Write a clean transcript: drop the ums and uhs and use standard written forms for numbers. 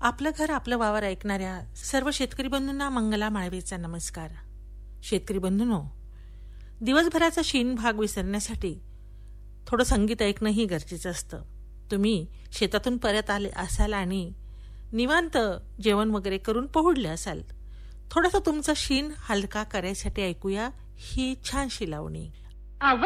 आपलं घर आपलं वावर ऐकणाऱ्या सर्व शेतकरी बंधूंना मंगला माळवेचा नमस्कार. शेतकरी बंधूंनो, दिवसभराचा शीण भाग विसरण्यासाठी थोडं संगीत ऐकणंही गरजेचं असतं. तुम्ही शेतातून परत आले असाल आणि निवांत जेवण वगैरे करून पोहोडले असाल. थोडासा तुमचा शीण हलका करायसाठी ऐकूया ही छानशी लावणी.